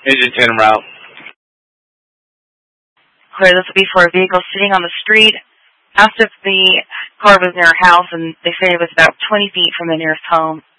Engine 10 en route. Clear, this will be for a vehicle sitting on the street. Asked if the car was near a house, and they said it was about 20 feet from the nearest home.